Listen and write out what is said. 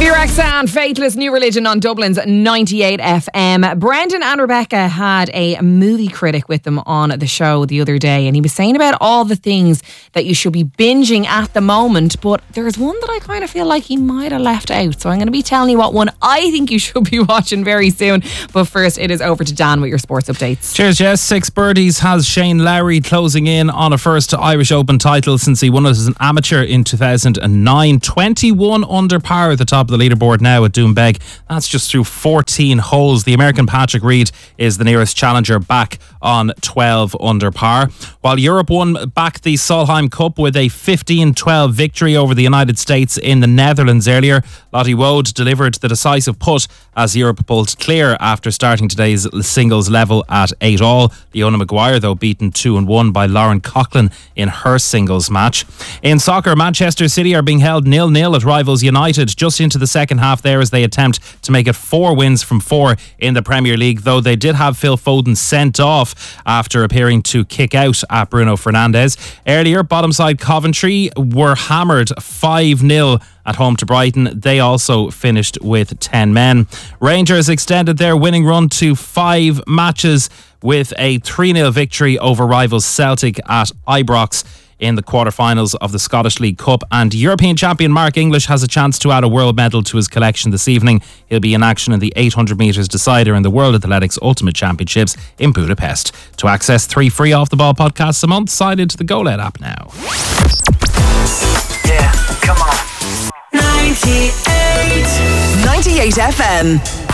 T-Rex Sound, Faithless, New Religion on Dublin's 98 FM. Brendan and Rebecca had a movie critic with them on the show the other day, and he was saying about all the things that you should be binging at the moment, but there's one that I kind of feel like he might have left out. So I'm going to be telling you what one I think you should be watching very soon. But first, it is over to Dan with your sports updates. Cheers, Jess. 6 birdies has Shane Lowry closing in on a first Irish Open title since he won it as an amateur in 2009. 21 under par at the top of the leaderboard now at Doombeg. That's just through 14 holes. The American Patrick Reed is the nearest challenger, back on 12 under par. While Europe won back the Solheim Cup with a 15-12 victory over the United States in the Netherlands earlier, Lottie Wood delivered the decisive putt as Europe pulled clear after starting today's singles level at 8-all. Leona Maguire, though, beaten 2-1 by Lauren Coughlin in her singles match. In soccer, Manchester City are being held 0-0 at rivals United just into the second half there as they attempt to make it 4 wins from 4 in the Premier League, though they did have Phil Foden sent off after appearing to kick out at Bruno Fernandes. Earlier, bottom side Coventry were hammered 5-0 at home to Brighton. They also finished with 10 men. Rangers extended their winning run to 5 matches with a 3-0 victory over rivals Celtic at Ibrox in the quarterfinals of the Scottish League Cup. And European champion Mark English has a chance to add a world medal to his collection this evening. He'll be in action in the 800 metres decider in the World Athletics Ultimate Championships in Budapest. To access 3 free Off the Ball podcasts a month, sign into the GoLed app now. Yeah, come on. 98 FM.